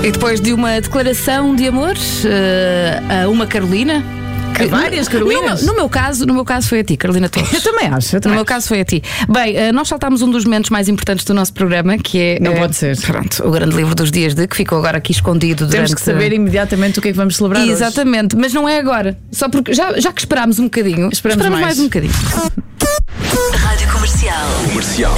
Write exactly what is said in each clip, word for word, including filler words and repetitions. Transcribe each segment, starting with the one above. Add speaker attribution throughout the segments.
Speaker 1: E depois de uma declaração de amor uh, a uma Carolina.
Speaker 2: Que várias Carolinas?
Speaker 1: No, no, meu caso, no meu caso foi a ti, Carolina Torres.
Speaker 2: Eu também acho. Eu também
Speaker 1: no meu
Speaker 2: acho.
Speaker 1: caso foi a ti. Bem, uh, nós saltámos um dos momentos mais importantes do nosso programa, que é.
Speaker 2: Não
Speaker 1: uh,
Speaker 2: pode ser.
Speaker 1: Pronto, o grande livro dos dias de que ficou agora aqui escondido durante.
Speaker 2: Temos que saber imediatamente o que é que vamos celebrar hoje.
Speaker 1: Exatamente, mas não é agora. Só porque já, já que esperámos um bocadinho,
Speaker 2: Esperamos
Speaker 1: esperamos
Speaker 2: mais.
Speaker 1: mais um bocadinho.
Speaker 3: Rádio Comercial.
Speaker 4: Comercial.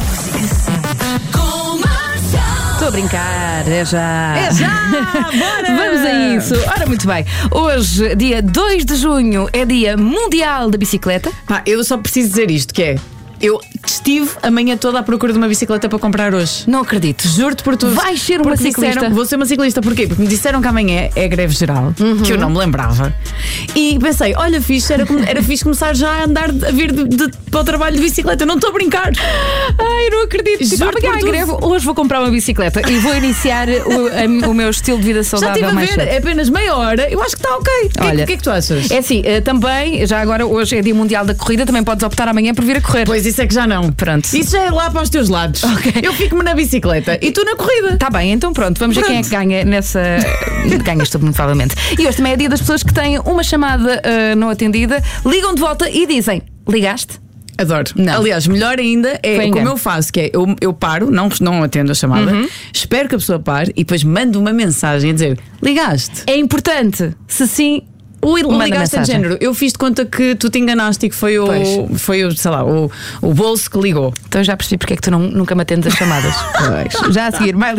Speaker 1: Estou a brincar, é já.
Speaker 2: É já! Bora!
Speaker 1: Vamos a isso. Ora, muito bem. Hoje, dia dois de junho, é dia mundial da bicicleta.
Speaker 2: Pá, eu só preciso dizer isto, que é... Eu estive a manhã toda à procura de uma bicicleta para comprar hoje.
Speaker 1: Não acredito.
Speaker 2: Juro-te por tudo.
Speaker 1: Vais ser uma
Speaker 2: Porque me
Speaker 1: ciclista.
Speaker 2: disseram- Vou ser uma ciclista. Porquê? Porque me disseram que amanhã é greve geral,
Speaker 1: Uhum.
Speaker 2: que eu não me lembrava. E pensei, olha, fixe, era, come- era fixe começar já a andar, a vir de, de- para o trabalho de bicicleta. Não estou a brincar.
Speaker 1: Ai, não acredito. Tipo,
Speaker 2: Juro-te
Speaker 1: amanhã
Speaker 2: por
Speaker 1: é
Speaker 2: tudo.
Speaker 1: greve. Hoje vou comprar uma bicicleta e vou iniciar o, a- o meu estilo de vida
Speaker 2: Já
Speaker 1: saudável
Speaker 2: estive a
Speaker 1: mais
Speaker 2: ver,
Speaker 1: cedo.
Speaker 2: é apenas meia hora. Eu acho que está ok. O que, é-
Speaker 1: Olha,
Speaker 2: o que é que tu achas?
Speaker 1: É assim, eh, também, já agora, hoje é dia mundial da corrida, também podes optar amanhã por vir a correr.
Speaker 2: Pois isso é que já não.
Speaker 1: Pronto.
Speaker 2: Isso já é lá para os teus lados.
Speaker 1: Ok.
Speaker 2: Eu fico-me na bicicleta e tu na corrida.
Speaker 1: Tá bem, então pronto, vamos ver quem é que ganha nessa. Ganhas tu, muito provavelmente. E hoje também é dia das pessoas que têm uma chamada ah, não atendida, ligam de volta e dizem: ligaste?
Speaker 2: Adoro.
Speaker 1: Não.
Speaker 2: Aliás, melhor ainda
Speaker 1: Foi
Speaker 2: é como
Speaker 1: engano.
Speaker 2: eu faço, que é eu, eu paro, não, não atendo a chamada, espero que a pessoa pare e depois mando uma mensagem a dizer: ligaste.
Speaker 1: É importante. Se sim,
Speaker 2: O
Speaker 1: manda
Speaker 2: ligaste é de
Speaker 1: mensagem.
Speaker 2: género. Eu fiz de conta que tu te enganaste e que foi o,
Speaker 1: Pois.
Speaker 2: foi o, sei lá, o, o bolso que ligou.
Speaker 1: Então já percebi porque é que tu não- nunca me atendes as chamadas. Já a seguir, mais